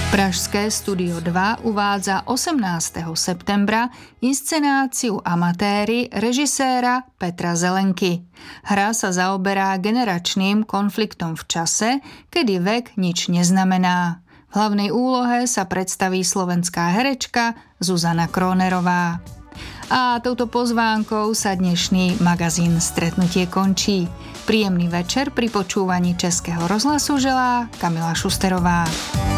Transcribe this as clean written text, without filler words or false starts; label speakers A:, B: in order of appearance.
A: Pražské Studio 2 uvádza 18. septembra inscenáciu Amatéry režiséra Petra Zelenky. Hra sa zaoberá generačným konfliktom v čase, kedy vek nič neznamená. V hlavnej úlohe sa predstaví slovenská herečka Zuzana Kronerová. A touto pozvánkou sa dnešný magazín Stretnutie končí. Príjemný večer pri počúvaní Českého rozhlasu želá Kamila Šusterová.